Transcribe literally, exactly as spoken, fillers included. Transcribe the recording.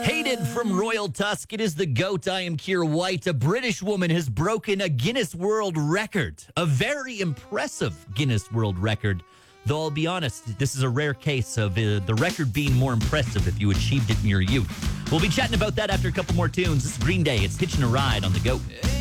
Hated from Royal Tusk, it is the GOAT. I am Keir White. A British woman has broken a Guinness World Record. A very impressive Guinness World Record. Though I'll be honest, this is a rare case of uh, the record being more impressive if you achieved it in your youth. We'll be chatting about that after a couple more tunes. This is Green Day. It's Hitching a Ride on the GOAT.